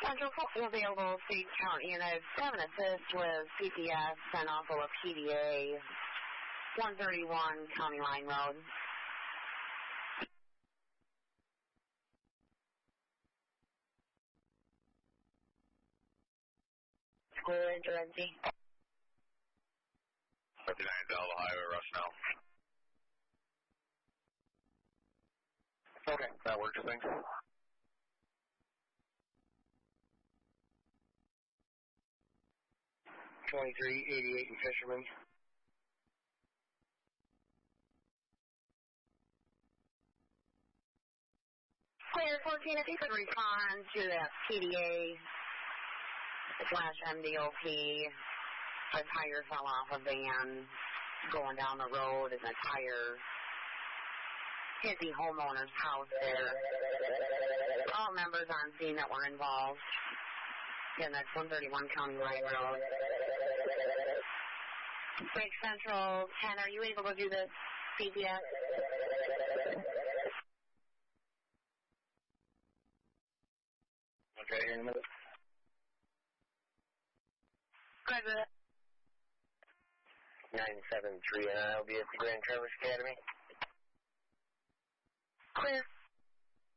Central 4 available, State County Unit 7 assist with CPS and also a PDA, 131 County Line Road. Square intervention. 59 Delta Highway, rush now. Okay, that works, thanks. .2388 in Fisherman. Clear 14, if you could respond to that PDA / MDOP. A tire fell off a van going down the road and the tire hit the homeowner's house there. All members on scene that were involved. And that's 131 County Line Road. Break Central 10, are you able to do this CPS? Okay, here in a minute. Good with it. 973, I'll be at the Grand Traverse Academy. Clear.